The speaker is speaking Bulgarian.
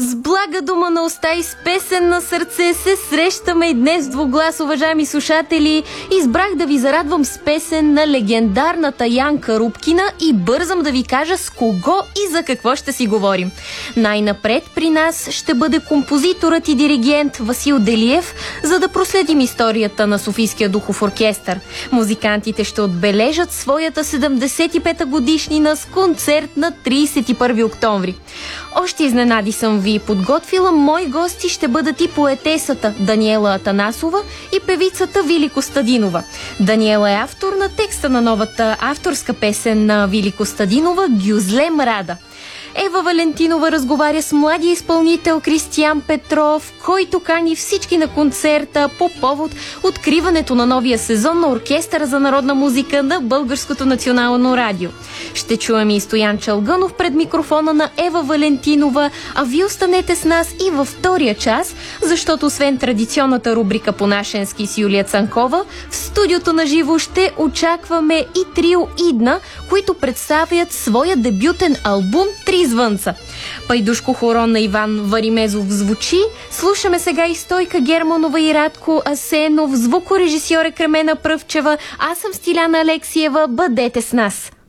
С блага дума на уста и с песен на сърце се срещаме и днес в двуглас, уважаеми слушатели. Избрах да ви зарадвам с песен на легендарната Янка Рупкина и бързам да ви кажа с кого и за какво ще си говорим. Най-напред при нас ще бъде композиторът и диригент Васил Делиев, за да проследим историята на Софийския духов оркестър. Музикантите ще отбележат своята 75-та годишнина с концерт на 31 октомври. Още изненади съм ви подготвила. Мои гости ще бъдат и поетесата Даниела Атанасова и певицата Вили Костадинова. Даниела е автор на текста на новата авторска песен на Вили Костадинова «Гюзле Мрада». Ева Валентинова разговаря с младия изпълнител Кристиян Петров, който кани всички на концерта по повод откриването на новия сезон на Оркестъра за народна музика на Българското национално радио. Ще чуем и Стоян Чалгънов пред микрофона на Ева Валентинова, а вие останете с нас и във втория час, защото освен традиционната рубрика по-нашенски с Юлия Цанкова, в студиото на живо ще очакваме и трио Идна, които представят своя дебютен албум «Три звънца». Пайдушко хорон на Иван Варимезов звучи. Слушаме сега и Стойка Германова и Радко Асенов, звукорежисьор е Кремена Пръвчева. Аз съм Стиляна Алексиева. Бъдете с нас!